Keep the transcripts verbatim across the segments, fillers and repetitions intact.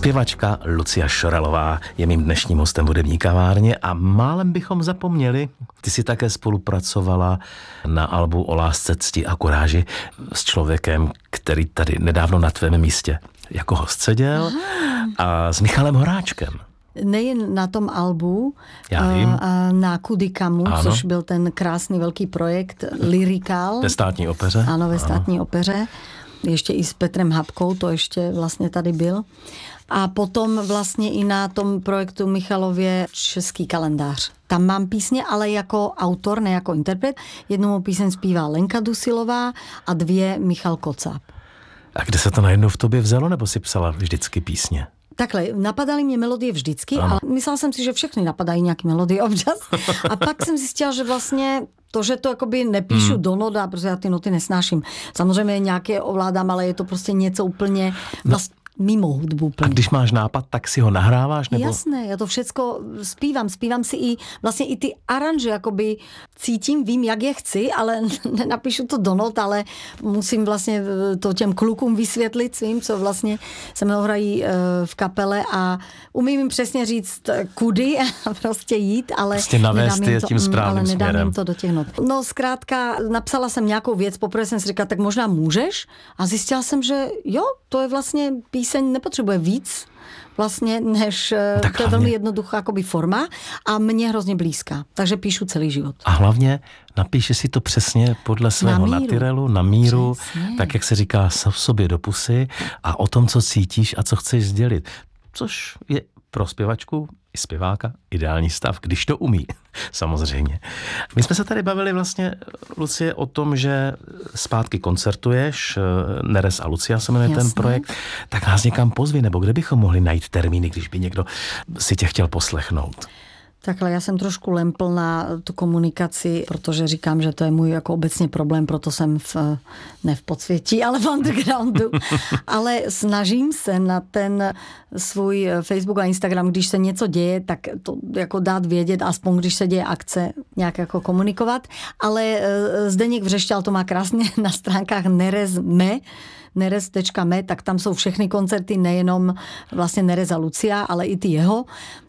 Zpěvačka Lucia Šoralová je mým dnešním hostem v hudební kavárně a málem bychom zapomněli, ty jsi také spolupracovala na albu O lásce, cti a kuráži s člověkem, který tady nedávno na tvém místě jako host seděl, a s Michalem Horáčkem. Nejen na tom albu, Já vím. A na Kudikamu, ano. což byl ten krásný velký projekt Lyrikál. Ve státní opeře. Ano, ve státní ano. opeře. Ještě i s Petrem Habkou, to ještě vlastně tady byl. A potom vlastně i na tom projektu Michalově Český kalendář. Tam mám písně, ale jako autor, ne jako interpret. Jednou píseň zpívá Lenka Dusilová a dvě Michal Kocáb. A kde se to najednou v tobě vzalo, nebo si psala vždycky písně? Takhle, napadaly mě melodie vždycky, ano. Ale myslela jsem si, že všechny napadají nějaké melodie občas. A pak jsem zjistila, že vlastně to, že to jakoby nepíšu hmm. do not, protože já ty noty nesnáším. Samozřejmě nějaké ovládám, ale je to prostě něco úplně vlastně mimo hudbu. Úplně. A když máš nápad, tak si ho nahráváš? Nebo? Jasné, já to všecko zpívám. Zpívám si i vlastně i ty aranže, jakoby cítím, vím, jak je chci, ale nenapíšu to do not, ale musím vlastně to těm klukům vysvětlit svým, co vlastně se mnou hrají v kapele a umím jim přesně říct kudy a prostě jít, ale prostě navést je to, tím správným ale nedám směrem. jim to do těch not. No zkrátka, napsala jsem nějakou věc, poprvé jsem si říkala, tak možná můžeš a zjistila jsem, že jo, to je vlastně píseň nepotřebuje víc vlastně, než tak to je velmi jednoduchá jakoby forma a mně hrozně blízká. Takže píšu celý život. A hlavně napíše si to přesně podle svého na natyrelu, na míru, přesně. Tak jak se říká, v sobě do pusy a o tom, co cítíš a co chceš sdělit. Což je pro zpěvačku i zpěváka ideální stav, když to umí, samozřejmě. My jsme se tady bavili vlastně, Lucie, o tom, že zpátky koncertuješ, Neres a Lucia se jmenuje ten projekt, tak nás někam pozvi, nebo kde bychom mohli najít termíny, když by někdo si tě chtěl poslechnout? Takhle, já jsem trošku lempl na tu komunikaci, protože říkám, že to je můj jako obecně problém, proto jsem v, ne v podsvětí, ale v undergroundu. Ale snažím se na ten svůj Facebook a Instagram, když se něco děje, tak to jako dát vědět, aspoň když se děje akce, nějak jako komunikovat. Ale Zdeněk Vřešťal to má krásně na stránkách Nerez.me, Nerez tečka me, tak tam jsou všechny koncerty, nejenom vlastně Nerez a Lucia, ale i ty jeho.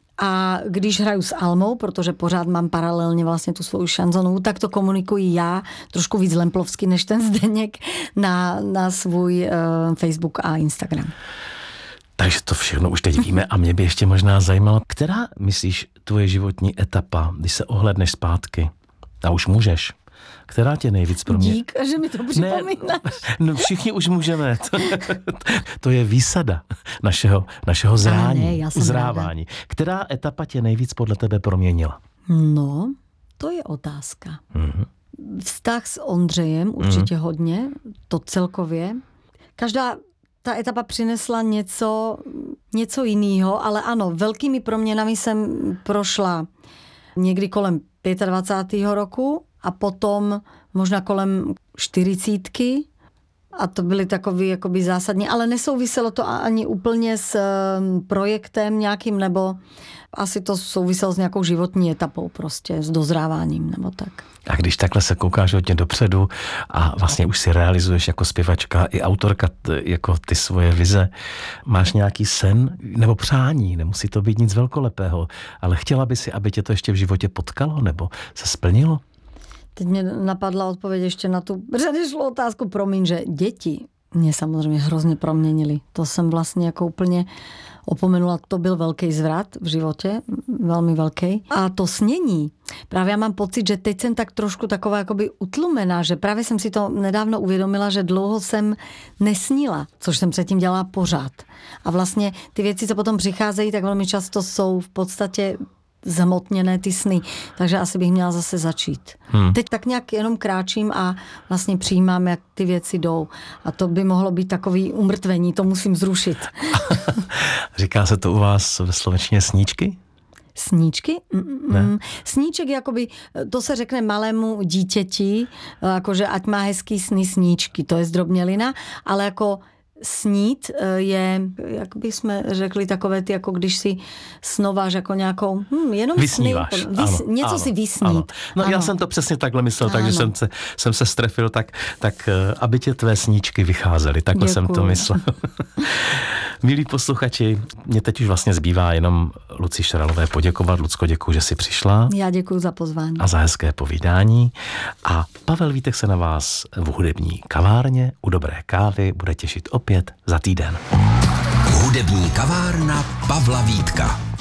A když hraju s Almou, protože pořád mám paralelně vlastně tu svou šanzonovou, tak to komunikuji já trošku víc lemplovsky než ten Zdeněk na, na svůj uh, Facebook a Instagram. Takže to všechno už teď víme a mě by ještě možná zajímalo, která, myslíš, tvoje životní etapa, když se ohlédneš zpátky, a už můžeš, která tě nejvíc pro mě... Dík, že mi to připomínáš. Ne, no všichni už můžeme. To, to je výsada našeho, našeho zrání, ne, uzrávání. Ráda. Která etapa tě nejvíc podle tebe proměnila? No, to je otázka. Mm-hmm. Vztah s Ondřejem určitě mm-hmm. hodně, to celkově. Každá ta etapa přinesla něco, něco jiného, ale ano, velkými proměnami jsem prošla někdy kolem dvacátého pátého roku a potom možná kolem čtyřicítky a to byly takový jakoby zásadní, ale nesouviselo to ani úplně s projektem nějakým, nebo asi to souviselo s nějakou životní etapou prostě, s dozráváním nebo tak. A když takhle se koukáš hodně dopředu a vlastně už si realizuješ jako zpěvačka i autorka jako ty svoje vize, máš nějaký sen nebo přání, nemusí to být nic velkolepého, ale chtěla by si, aby tě to ještě v životě potkalo nebo se splnilo? Teď mě napadla odpověď ještě na tu předešlou otázku, promiň, že děti mě samozřejmě hrozně proměnili. To jsem vlastně jako úplně opomenula, to byl velký zvrat v životě, velmi velký. A to snění, právě já mám pocit, že teď jsem tak trošku taková jakoby utlumená, že právě jsem si to nedávno uvědomila, že dlouho jsem nesnila, což jsem předtím dělala pořád. A vlastně ty věci, co potom přicházejí, tak velmi často jsou v podstatě zhmotněné ty sny. Takže asi bych měla zase začít. Hmm. Teď tak nějak jenom kráčím a vlastně přijímám, jak ty věci jdou. A to by mohlo být takový umrtvení, to musím zrušit. Říká se to u vás ve slovenštině sníčky? Sníčky? Mm, sníček, jakoby, to se řekne malému dítěti, jakože ať má hezký sny sníčky, to je zdrobnělina, ale jako snít je, jak bychom řekli, takové ty, jako když si snováš jako nějakou, hm, jenom vysníváš. sny, vys, ano, něco ano, si vysnít. Ano. No ano. Já jsem to přesně takhle myslel, ano. takže jsem se, jsem se strefil tak, tak, aby tě tvé sníčky vycházely. Takhle Děkuju. Jsem to myslel. Milí posluchači, mě teď už vlastně zbývá jenom Luci Šeralové poděkovat. Lucko, děkuji, že jsi přišla. Já děkuji za pozvání. A za hezké povídání. A Pavel Vítek se na vás v hudební kavárně u dobré kávy bude těšit opět za týden. Hudební kavárna Pavla Vítka.